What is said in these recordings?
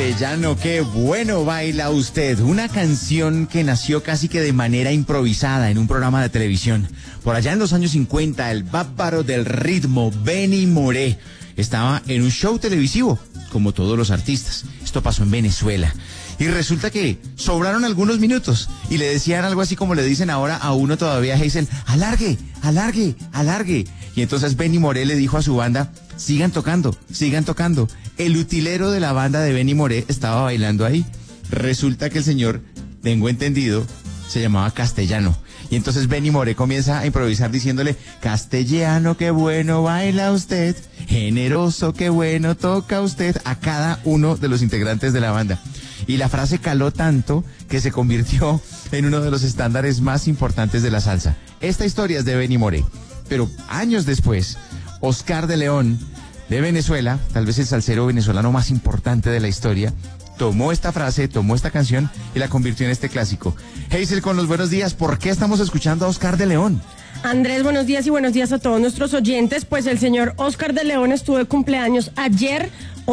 Castellano, qué bueno baila usted. Una canción que nació casi que de manera improvisada en un programa de televisión. Por allá en los años 50, el bárbaro del ritmo, Benny Moré, estaba en un show televisivo, como todos los artistas. Esto pasó en Venezuela. Y resulta que sobraron algunos minutos y le decían algo así como le dicen ahora a uno todavía, Hazel, alargue, alargue, alargue. Y entonces Benny Moré le dijo a su banda, sigan tocando, sigan tocando. El utilero de la banda de Benny Moré estaba bailando ahí. Resulta que el señor, tengo entendido, se llamaba Castellano. Y entonces Benny Moré comienza a improvisar diciéndole, Castellano, qué bueno baila usted, generoso, qué bueno toca usted, a cada uno de los integrantes de la banda. Y la frase caló tanto que se convirtió en uno de los estándares más importantes de la salsa. Esta historia es de Benny Moré, pero años después, Oscar de León, de Venezuela, tal vez el salsero venezolano más importante de la historia, tomó esta frase, tomó esta canción y la convirtió en este clásico. Hazel, con los buenos días, ¿por qué estamos escuchando a Oscar de León? Andrés, buenos días y buenos días a todos nuestros oyentes. Pues el señor Oscar de León estuvo de cumpleaños ayer,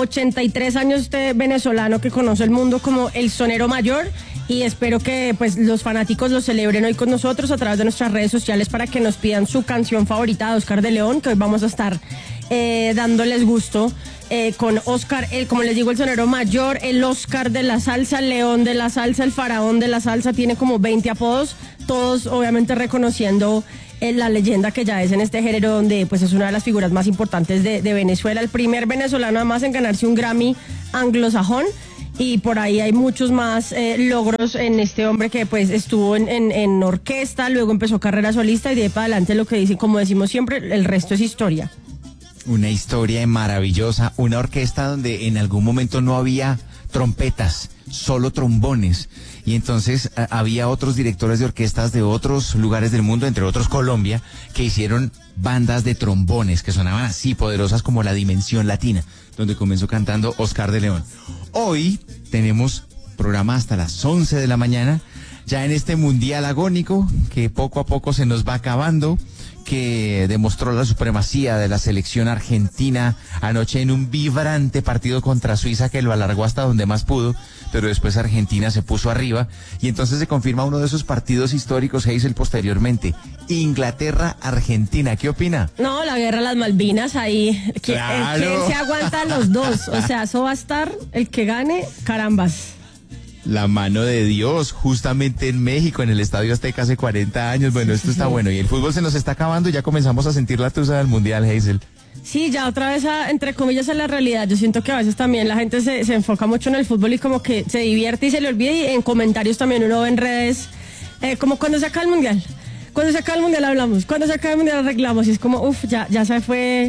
83 años, este venezolano que conoce el mundo como el sonero mayor, y espero que pues los fanáticos lo celebren hoy con nosotros a través de nuestras redes sociales para que nos pidan su canción favorita de Oscar de León, que hoy vamos a estar dándoles gusto con Oscar, como les digo, el sonero mayor, el Oscar de la salsa, el León de la salsa, el faraón de la salsa, tiene como 20 apodos, todos obviamente reconociendo la leyenda que ya es en este género, donde pues es una de las figuras más importantes de Venezuela, el primer venezolano además en ganarse un Grammy anglosajón, y por ahí hay muchos más logros en este hombre que pues estuvo en orquesta, luego empezó carrera solista y de ahí para adelante lo que dicen, como decimos siempre, el resto es historia. Una historia maravillosa, una orquesta donde en algún momento no había trompetas, solo trombones. Y entonces había otros directores de orquestas de otros lugares del mundo, entre otros Colombia, que hicieron bandas de trombones que sonaban así poderosas como La Dimensión Latina, donde comenzó cantando Oscar de León. Hoy tenemos programa hasta las 11 de la mañana, ya en este mundial agónico que poco a poco se nos va acabando, que demostró la supremacía de la selección argentina anoche en un vibrante partido contra Suiza que lo alargó hasta donde más pudo, pero después Argentina se puso arriba y entonces se confirma uno de esos partidos históricos, Hazel, posteriormente, Inglaterra-Argentina. ¿Qué opina? No, la guerra de las Malvinas, ahí, Claro. ¿quién se aguanta los dos? O sea, eso va a estar, el que gane, carambas. La mano de Dios, justamente en México, en el Estadio Azteca hace 40 años. Bueno, esto está bueno. Y el fútbol se nos está acabando y ya comenzamos a sentir la tusa del Mundial, Hazel. Sí, ya otra vez, entre comillas, a la realidad. Yo siento que a veces también la gente se enfoca mucho en el fútbol y como que se divierte y se le olvida. Y en comentarios también uno ve en redes, como cuando se acaba el Mundial. Cuando se acaba el Mundial hablamos, cuando se acaba el Mundial arreglamos. Y es como, ya se fue...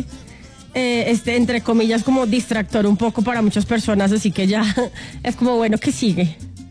entre comillas, como distractor un poco para muchas personas, así que ya es como bueno que sigue.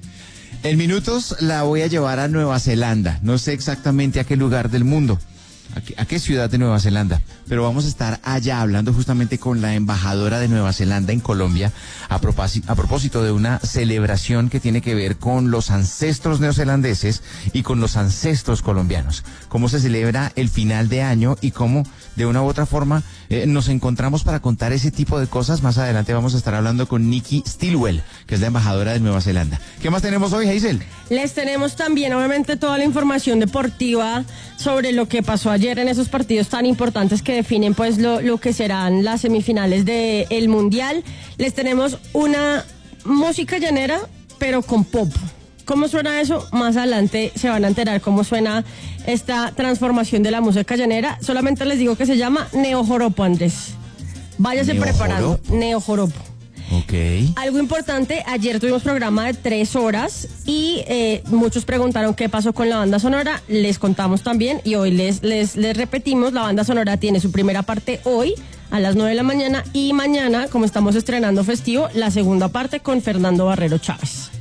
En minutos la voy a llevar a Nueva Zelanda, no sé exactamente a qué lugar del mundo, a qué ciudad de Nueva Zelanda, pero vamos a estar allá hablando justamente con la embajadora de Nueva Zelanda en Colombia a propósito de una celebración que tiene que ver con los ancestros neozelandeses y con los ancestros colombianos, cómo se celebra el final de año y cómo de una u otra forma nos encontramos para contar ese tipo de cosas. Más adelante vamos a estar hablando con Nikki Stilwell, que es la embajadora de Nueva Zelanda. ¿Qué más tenemos hoy, Hazel? Les tenemos también, obviamente, toda la información deportiva sobre lo que pasó ayer en esos partidos tan importantes que definen pues lo que serán las semifinales del Mundial. Les tenemos una música llanera, pero con pop. ¿Cómo suena eso? Más adelante se van a enterar cómo suena esta transformación de la música llanera. Solamente les digo que se llama neojoropo, Andrés. Váyase preparando. Neojoropo. Ok. Algo importante, ayer tuvimos programa de 3 horas y muchos preguntaron qué pasó con la banda sonora. Les contamos también y hoy les repetimos, la banda sonora tiene su primera parte hoy a las 9 de la mañana y mañana, como estamos estrenando festivo, la segunda parte con Fernando Barrero Chávez.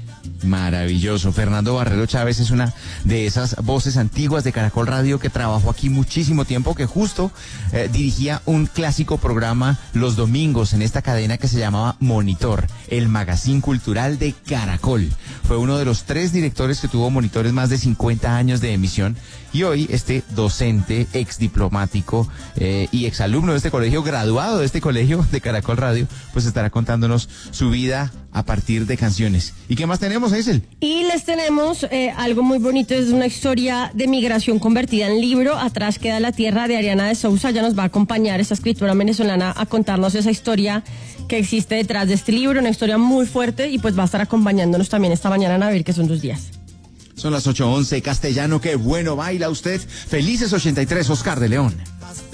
Maravilloso. Fernando Barrero Chávez es una de esas voces antiguas de Caracol Radio que trabajó aquí muchísimo tiempo, que justo dirigía un clásico programa los domingos en esta cadena que se llamaba Monitor, el magazine cultural de Caracol. Fue uno de los 3 directores que tuvo Monitores más de 50 años de emisión, y hoy este docente, ex diplomático y exalumno de este colegio, graduado de este colegio de Caracol Radio, pues estará contándonos su vida a partir de canciones. ¿Y qué más tenemos, Hazel? Y les tenemos algo muy bonito, es una historia de migración convertida en libro. Atrás queda la tierra, de Ariana de Sousa. Ya nos va a acompañar esta escritora venezolana a contarnos esa historia que existe detrás de este libro, una historia muy fuerte, y pues va a estar acompañándonos también esta mañana a ver que son 2 días. Son las 8:11, Castellano, qué bueno baila usted. Felices 83, Oscar de León.